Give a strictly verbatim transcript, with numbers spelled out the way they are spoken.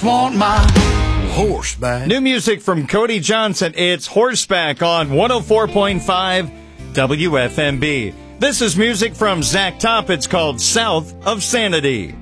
just want my horseback. New music from Cody Johnson. It's Horseback on one oh four point five W F M B. This is music from Zach Top. It's called South of Sanity.